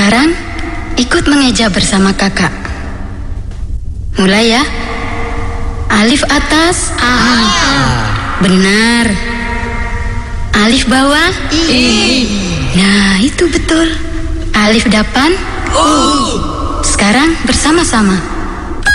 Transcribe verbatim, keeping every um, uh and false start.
Sekarang ikut mengeja bersama kakak. Mulai ya. Alif atas. A. Benar. Alif bawah. I. Nah, itu betul. Alif depan. U. Sekarang bersama-sama.